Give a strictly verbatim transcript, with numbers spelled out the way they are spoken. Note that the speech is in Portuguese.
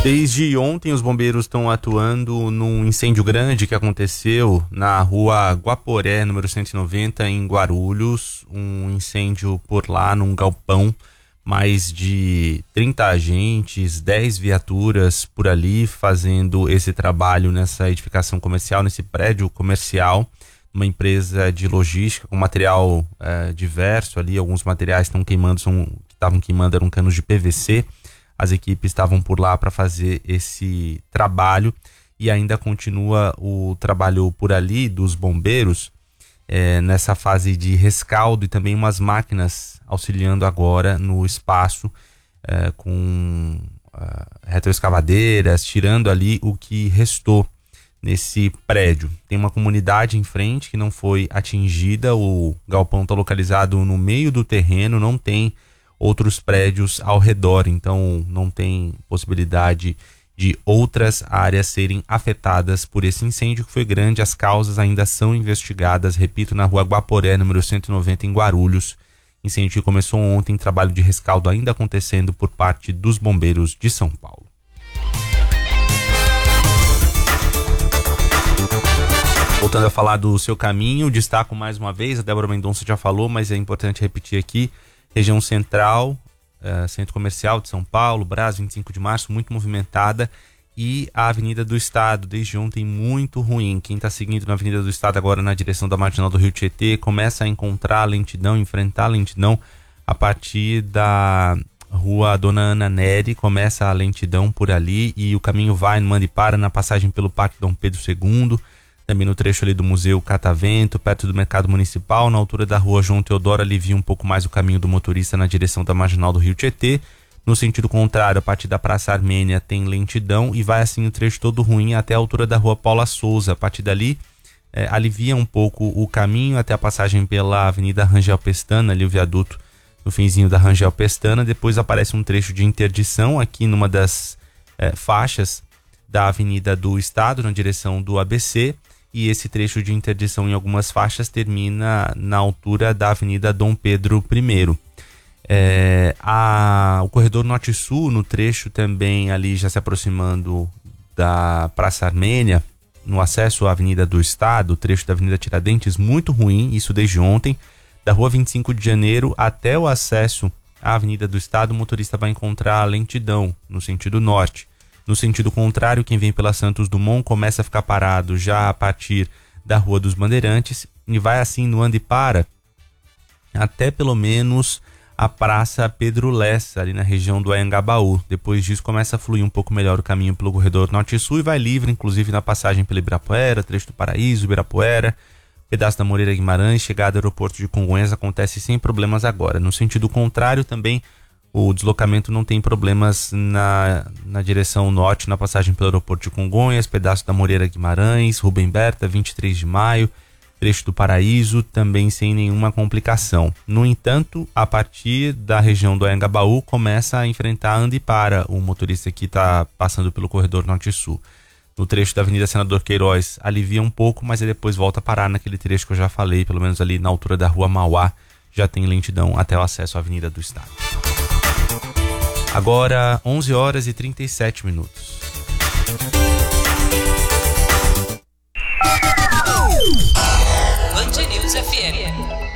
Desde ontem, os bombeiros estão atuando num incêndio grande que aconteceu na rua Guaporé, número cento e noventa, em Guarulhos. Um incêndio por lá, num galpão. Mais de trinta agentes, dez viaturas por ali fazendo esse trabalho nessa edificação comercial, nesse prédio comercial. Uma empresa de logística com material eh, diverso ali. Alguns materiais estão queimando, são, que estavam queimando eram canos de P V C. As equipes estavam por lá para fazer esse trabalho e ainda continua o trabalho por ali dos bombeiros é, nessa fase de rescaldo e também umas máquinas auxiliando agora no espaço é, com uh, retroescavadeiras, tirando ali o que restou nesse prédio. Tem uma comunidade em frente que não foi atingida, o galpão está localizado no meio do terreno, não tem outros prédios ao redor, então não tem possibilidade de outras áreas serem afetadas por esse incêndio que foi grande. As causas ainda são investigadas, repito, na rua Guaporé, número cento e noventa, em Guarulhos. Incêndio que começou ontem, trabalho de rescaldo ainda acontecendo por parte dos bombeiros de São Paulo. Voltando a falar do seu caminho, destaco mais uma vez, a Débora Mendonça já falou, mas é importante repetir aqui. Região central, uh, centro comercial de São Paulo, Brás, vinte e cinco de março, muito movimentada. E a Avenida do Estado, desde ontem, muito ruim. Quem está seguindo na Avenida do Estado agora na direção da Marginal do Rio Tietê, começa a encontrar lentidão, enfrentar lentidão a partir da rua Dona Ana Neri. Começa a lentidão por ali e o caminho vai, manda e para na passagem pelo Parque Dom Pedro segundo. Também no trecho ali do Museu Catavento, perto do Mercado Municipal, na altura da rua João Teodoro, alivia um pouco mais o caminho do motorista na direção da Marginal do Rio Tietê. No sentido contrário, a partir da Praça Armênia tem lentidão e vai assim o trecho todo ruim até a altura da rua Paula Souza. A partir dali, é, alivia um pouco o caminho até a passagem pela Avenida Rangel Pestana, ali o viaduto no finzinho da Rangel Pestana. Depois aparece um trecho de interdição aqui numa das é, faixas da Avenida do Estado, na direção do A B C. E esse trecho de interdição em algumas faixas termina na altura da Avenida Dom Pedro I. É, a, o corredor Norte-Sul, no trecho também ali já se aproximando da Praça Armênia, no acesso à Avenida do Estado, o trecho da Avenida Tiradentes, muito ruim, isso desde ontem. Da rua vinte e cinco de janeiro até o acesso à Avenida do Estado, o motorista vai encontrar lentidão no sentido norte. No sentido contrário, quem vem pela Santos Dumont começa a ficar parado já a partir da Rua dos Bandeirantes e vai assim no anda e para até pelo menos a Praça Pedro Lessa, ali na região do Anhangabaú. Depois disso começa a fluir um pouco melhor o caminho pelo corredor Norte-Sul e vai livre, inclusive na passagem pelo Ibirapuera, trecho do Paraíso, Ibirapuera, pedaço da Moreira Guimarães, chegada ao aeroporto de Congonhas acontece sem problemas agora. No sentido contrário também, o deslocamento não tem problemas na, na direção norte, na passagem pelo aeroporto de Congonhas, pedaço da Moreira Guimarães, Rubem Berta, vinte e três de maio, trecho do Paraíso, também sem nenhuma complicação. No entanto, a partir da região do Anhangabaú, começa a enfrentar anda e para o motorista que está passando pelo corredor norte-sul. No trecho da Avenida Senador Queiroz, alivia um pouco, mas depois volta a parar naquele trecho que eu já falei, pelo menos ali na altura da rua Mauá, já tem lentidão até o acesso à Avenida do Estado. Agora, onze horas e trinta e sete minutos. Band News F M.